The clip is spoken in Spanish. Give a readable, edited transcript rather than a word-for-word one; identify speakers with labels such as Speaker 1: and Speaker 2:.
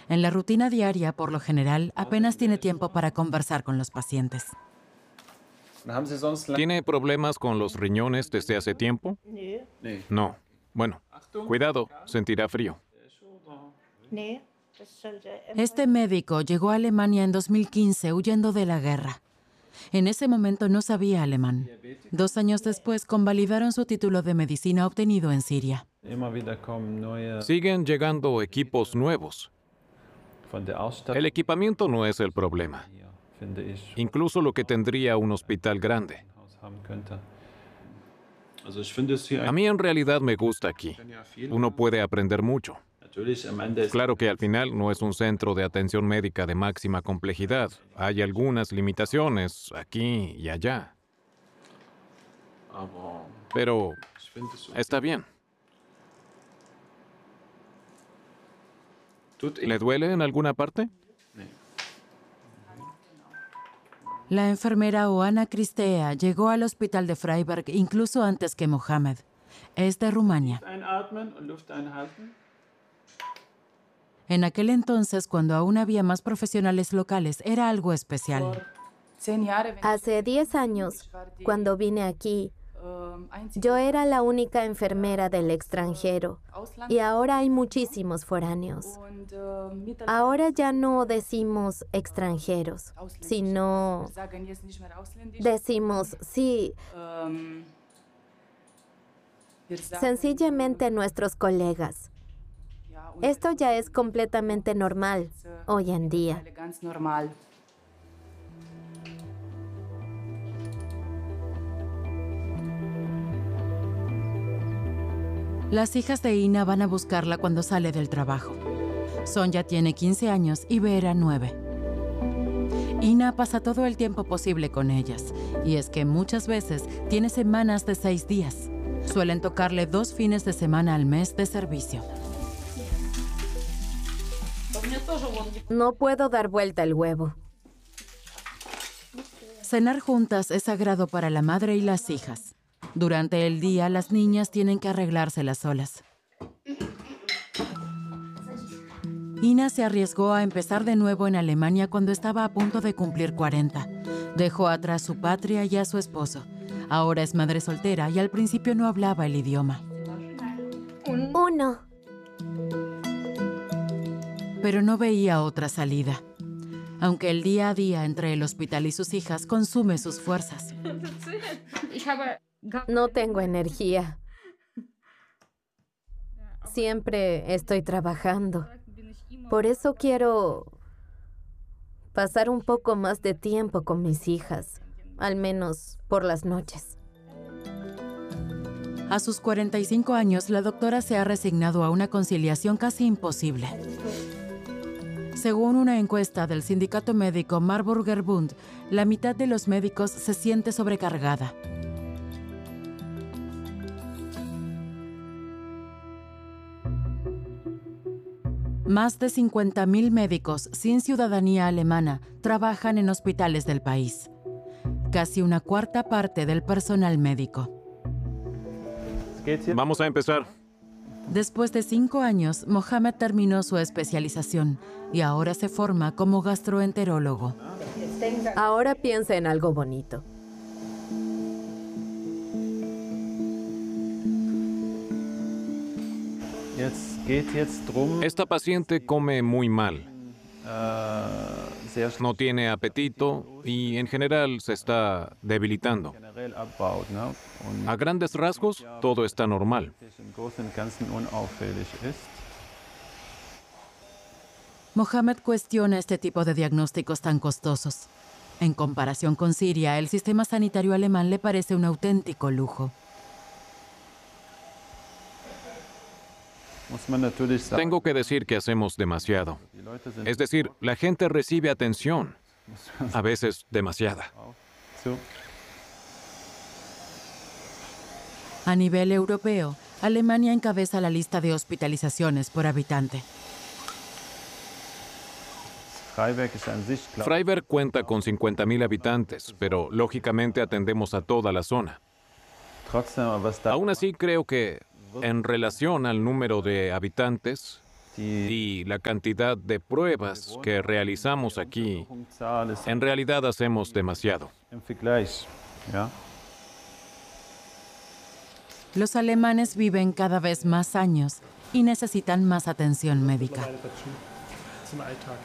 Speaker 1: En la rutina diaria, por lo general, apenas tiene tiempo para conversar con los pacientes.
Speaker 2: ¿Tiene problemas con los riñones desde hace tiempo? No. Bueno, cuidado, sentirá frío.
Speaker 1: Este médico llegó a Alemania en 2015 huyendo de la guerra. En ese momento no sabía alemán. 2 años después convalidaron su título de medicina obtenido en Siria.
Speaker 2: Siguen llegando equipos nuevos. El equipamiento no es el problema. Incluso lo que tendría un hospital grande. A mí en realidad me gusta aquí. Uno puede aprender mucho. Claro que al final no es un centro de atención médica de máxima complejidad. Hay algunas limitaciones aquí y allá. Pero está bien. ¿Le duele en alguna parte?
Speaker 1: La enfermera Oana Cristea llegó al hospital de Freiberg incluso antes que Mohamed. Es de Rumania. En aquel entonces, cuando aún había más profesionales locales, era algo especial.
Speaker 3: Hace 10 años, cuando vine aquí, yo era la única enfermera del extranjero y ahora hay muchísimos foráneos. Ahora ya no decimos extranjeros, sino decimos, sí, sencillamente nuestros colegas. Esto ya es completamente normal hoy en día.
Speaker 1: Las hijas de Ina van a buscarla cuando sale del trabajo. Sonja tiene 15 años y Vera 9. Ina pasa todo el tiempo posible con ellas, y es que muchas veces tiene semanas de 6 días. Suelen tocarle 2 fines de semana al mes de servicio.
Speaker 3: No puedo dar vuelta el huevo.
Speaker 1: Cenar juntas es sagrado para la madre y las hijas. Durante el día, las niñas tienen que arreglárselas solas. Ina se arriesgó a empezar de nuevo en Alemania cuando estaba a punto de cumplir 40. Dejó atrás su patria y a su esposo. Ahora es madre soltera y al principio no hablaba el idioma.
Speaker 3: 1.
Speaker 1: Pero no veía otra salida. Aunque el día a día entre el hospital y sus hijas consume sus fuerzas.
Speaker 3: No tengo energía. Siempre estoy trabajando. Por eso quiero pasar un poco más de tiempo con mis hijas, al menos por las noches.
Speaker 1: A sus 45 años, la doctora se ha resignado a una conciliación casi imposible. Según una encuesta del sindicato médico Marburger Bund, la mitad de los médicos se siente sobrecargada. Más de 50.000 médicos sin ciudadanía alemana trabajan en hospitales del país. Casi una cuarta parte del personal médico.
Speaker 2: Vamos a empezar.
Speaker 1: Después de 5 años, Mohamed terminó su especialización y ahora se forma como gastroenterólogo.
Speaker 3: Ahora piensa en algo bonito.
Speaker 2: Esta paciente come muy mal. No tiene apetito y en general se está debilitando. A grandes rasgos, todo está normal.
Speaker 1: Mohamed cuestiona este tipo de diagnósticos tan costosos. En comparación con Siria, el sistema sanitario alemán le parece un auténtico lujo.
Speaker 2: Tengo que decir que hacemos demasiado. Es decir, la gente recibe atención, a veces demasiada.
Speaker 1: A nivel europeo, Alemania encabeza la lista de hospitalizaciones por habitante.
Speaker 2: Freiberg cuenta con 50.000 habitantes, pero lógicamente atendemos a toda la zona. Aún así, creo que en relación al número de habitantes, Y la cantidad de pruebas que realizamos aquí, en realidad hacemos demasiado.
Speaker 1: Los alemanes viven cada vez más años y necesitan más atención médica.